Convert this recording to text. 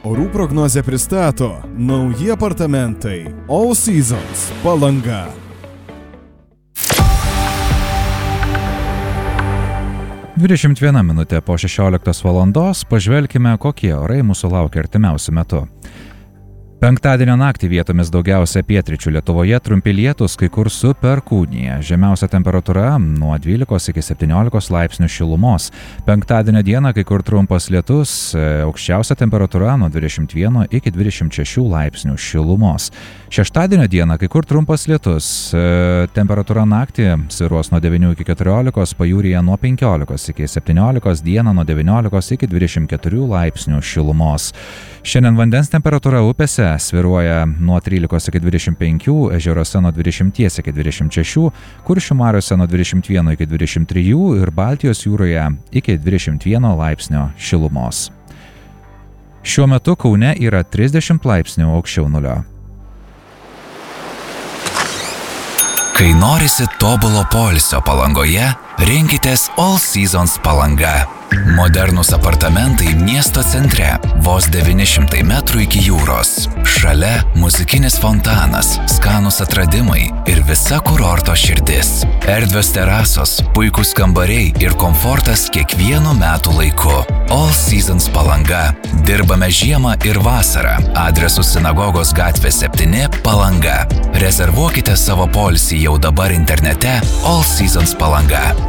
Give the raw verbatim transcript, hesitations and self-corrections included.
Orų prognozė pristato nauji apartamentai All Seasons Palanga. dvidešimt viena minutė po šešioliktos valandos pažvelkime, kokie orai mūsų laukia artimiausiu metu. Penktadienio naktį vietomis daugiausia pietryčių Lietuvoje trumpi lietūs, kai kur su perkūnija. Žemiausia temperatūra nuo dvylikos iki septyniolikos laipsnių šilumos. Penktadienio dieną kai kur trumpas lietus, aukščiausia temperatūra nuo dvidešimt vieno iki dvidešimt šešių laipsnių šilumos. Šeštadienio dieną kai kur trumpas lietus, temperatūra naktį svyruos nuo devynių iki keturiolikos, pajūryje nuo penkiolikos iki septyniolikos, dieną nuo devyniolikos iki dvidešimt keturių laipsnių šilumos. Šiandien vandens temperatūra upėse svyruoja nuo trylikos iki dvidešimt penkių, ežeruose nuo dvidešimt iki dvidešimt šešių, Kuršių mariose nuo dvidešimt vieno iki dvidešimt trijų ir Baltijos jūroje iki dvidešimt vieno laipsnio šilumos. Šiuo metu Kaune yra trisdešimt laipsnių aukščiau nulio. Kai norisi tobulo poilsio Palangoje, rinkitės All Seasons Palanga. Modernūs apartamentai miesto centre, vos devyni šimtai metrų iki jūros. Šalia muzikinis fontanas, skanūs atradimai ir visa kurorto širdis. Erdvios terasos, puikūs kambariai ir komfortas kiekvienu metų laiku. All Seasons Palanga. Dirbame žiemą ir vasarą. Adresu Sinagogos gatvė septyni Palanga. Rezervuokite savo poilsį jau dabar internete all seasons palanga